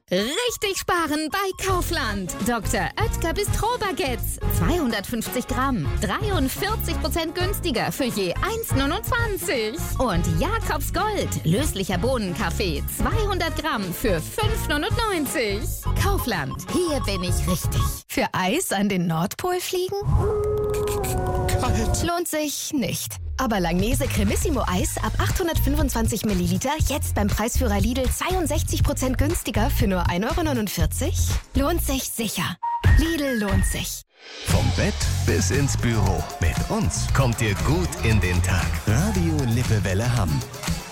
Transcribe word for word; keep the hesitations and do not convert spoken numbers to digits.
Richtig sparen bei Kaufland. Doktor Oetker Bistro-Baguettes. zweihundertfünfzig Gramm. dreiundvierzig Prozent günstiger für je eins Komma neunundzwanzig. Und Jakobs Gold. Löslicher Bohnenkaffee. zweihundert Gramm für fünf Komma neunundneunzig. Kaufland. Hier bin ich richtig. Für Eis an den Nordpol fliegen? Kalt. Lohnt sich nicht. Aber Langnese Cremissimo Eis ab achthundertfünfundzwanzig Milliliter jetzt beim Preisführer Lidl zweiundsechzig Prozent günstiger für nur ein Euro neunundvierzig? Lohnt sich sicher. Lidl lohnt sich. Vom Bett bis ins Büro. Mit uns kommt ihr gut in den Tag. Radio Lippewelle Hamm.